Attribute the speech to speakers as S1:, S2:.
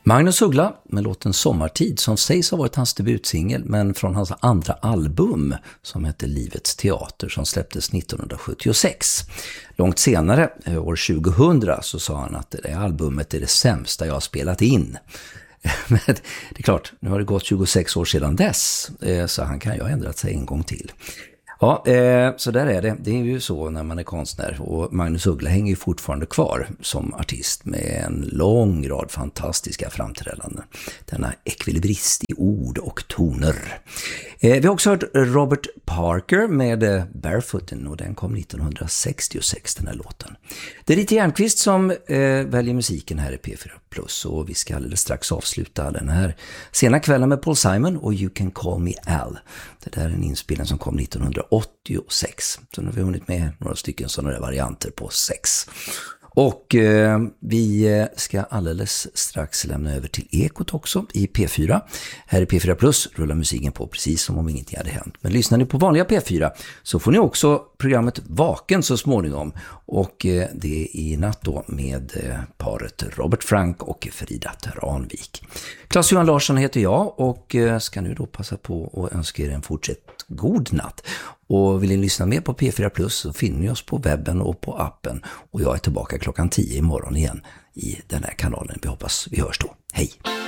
S1: Magnus Uggla med låten Sommartid som sägs ha varit hans debutsingel, men från hans andra album som hette Livets teater som släpptes 1976. Långt senare, år 2000, så sa han att det albumet är det sämsta jag har spelat in. Men det är klart, nu har det gått 26 år sedan dess, så han kan ju ha ändrat sig en gång till. Ja, så där är det. Det är ju så när man är konstnär, och Magnus Uggla hänger ju fortfarande kvar som artist med en lång rad fantastiska framträdanden. Denna ekvilibrist i ord och toner. Vi har också hört Robert Parker med Barefootin, och den kom 1966, den här låten. Det är Rita Järnqvist som väljer musiken här i P4+, och vi ska alldeles strax avsluta den här sena kvällen med Paul Simon och You Can Call Me Al. Det där är en inspelning som kom 1986. Så nu har vi hunnit med några stycken sådana där varianter på 6. Och vi ska alldeles strax lämna över till Ekot också i P4. Här i P4+ rullar musiken på precis som om ingenting hade hänt. Men lyssnar ni på vanliga P4 så får ni också programmet Vaken så småningom. Och det är i natt då med paret Robert Frank och Frida Tranvik. Claes-Johan Larsson heter jag och ska nu då passa på att önska er en fortsatt god natt. Och vill ni lyssna mer på P4+ så finner ni oss på webben och på appen. Och jag är tillbaka klockan 10 imorgon igen i den här kanalen. Vi hoppas vi hörs då. Hej!